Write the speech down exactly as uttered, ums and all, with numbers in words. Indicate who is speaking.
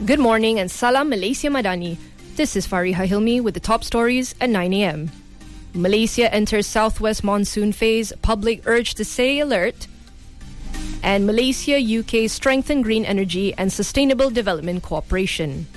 Speaker 1: Good morning and Salam Malaysia Madani. This is Fariha Hilmi with the top stories at nine a.m. Malaysia enters southwest monsoon phase, public urged to stay alert. And Malaysia U K strengthen green energy and sustainable development cooperation.